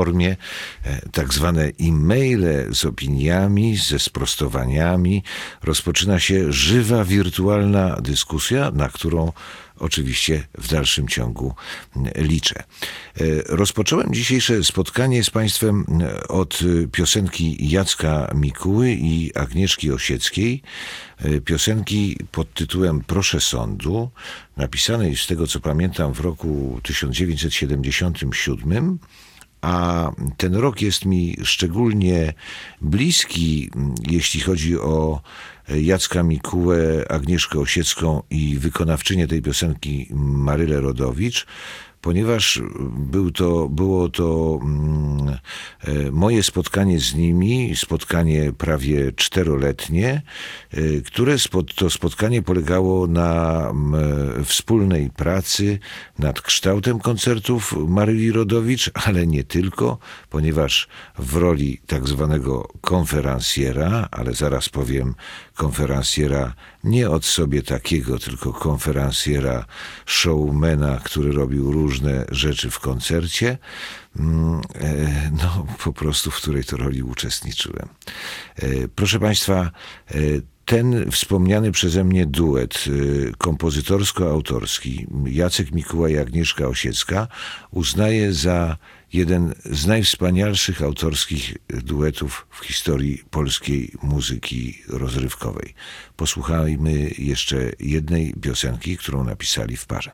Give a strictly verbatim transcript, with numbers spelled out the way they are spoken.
formie, tak zwane e-maile z opiniami, ze sprostowaniami. Rozpoczyna się żywa, wirtualna dyskusja, na którą oczywiście w dalszym ciągu liczę. Rozpocząłem dzisiejsze spotkanie z Państwem od piosenki Jacka Mikuły i Agnieszki Osieckiej. Piosenki pod tytułem Proszę sądu, napisanej z tego co pamiętam w roku tysiąc dziewięćset siedemdziesiątym siódmym. A ten rok jest mi szczególnie bliski, jeśli chodzi o Jacka Mikułę, Agnieszkę Osiecką i wykonawczynię tej piosenki Marylę Rodowicz, ponieważ był to, było to mm, moje spotkanie z nimi, spotkanie prawie czteroletnie, które spod, to spotkanie polegało na mm, wspólnej pracy nad kształtem koncertów Maryli Rodowicz, ale nie tylko, ponieważ w roli tak zwanego konferencjera, ale zaraz powiem konferencjera nie od sobie takiego, tylko konferencjera, showmana, który robił różne rzeczy w koncercie, no po prostu w której to roli uczestniczyłem. Proszę Państwa, ten wspomniany przeze mnie duet kompozytorsko-autorski Jacek Mikuła i Agnieszka Osiecka uznaję za jeden z najwspanialszych autorskich duetów w historii polskiej muzyki rozrywkowej. Posłuchajmy jeszcze jednej piosenki, którą napisali w parze.